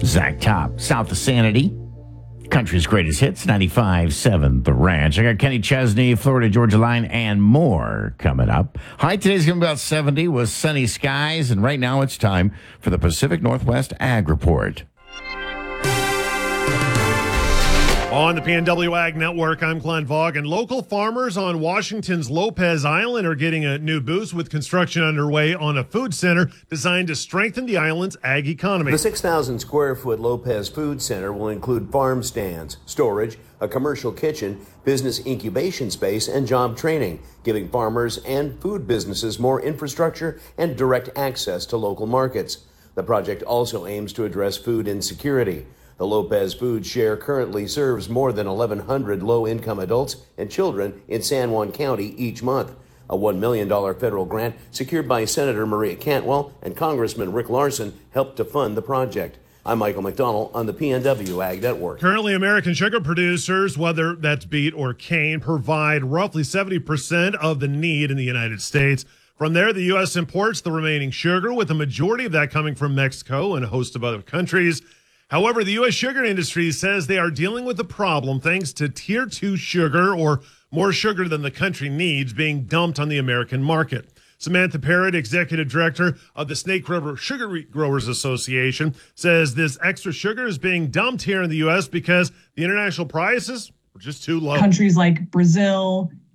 Zach Top, south of Sanity. Country's greatest hits, 95.7 The Ranch. I got Kenny Chesney, Florida Georgia Line, and more coming up. High today's going to be about 70 with sunny skies, and right now it's time for the Pacific Northwest Ag Report. On the PNW Ag Network, I'm Glenn Vaughn, and local farmers on Washington's Lopez Island are getting a new boost with construction underway on a food center designed to strengthen the island's ag economy. The 6,000 square foot Lopez Food Center will include farm stands, storage, a commercial kitchen, business incubation space, and job training, giving farmers and food businesses more infrastructure and direct access to local markets. The project also aims to address food insecurity. The Lopez Food Share currently serves more than 1,100 low-income adults and children in San Juan County each month. A $1 million federal grant secured by Senator Maria Cantwell and Congressman Rick Larson helped to fund the project. I'm Michael McDonald on the PNW Ag Network. Currently, American sugar producers, whether that's beet or cane, provide roughly 70% of the need in the United States. From there, the U.S. imports the remaining sugar, with the majority of that coming from Mexico and a host of other countries. However, the U.S. sugar industry says they are dealing with the problem thanks to Tier 2 sugar, or more sugar than the country needs, being dumped on the American market. Samantha Parrott, executive director of the Snake River Sugar Growers Association, says this extra sugar is being dumped here in the U.S. because the international prices are just too low. Countries like Brazil,